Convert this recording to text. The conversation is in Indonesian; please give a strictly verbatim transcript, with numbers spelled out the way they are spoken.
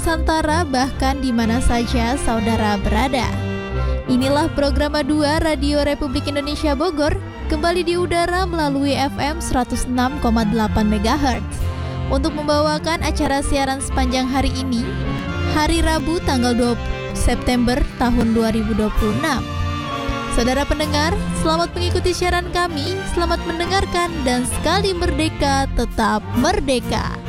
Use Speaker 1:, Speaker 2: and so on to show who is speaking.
Speaker 1: Nusantara, bahkan di mana saja saudara berada. Inilah program dua Radio Republik Indonesia Bogor, kembali di udara melalui F M seratus enam koma delapan megahertz untuk membawakan acara siaran sepanjang hari ini, hari Rabu tanggal dua puluh September tahun dua ribu dua puluh enam. Saudara pendengar, selamat mengikuti siaran kami, selamat mendengarkan, dan sekali merdeka tetap merdeka.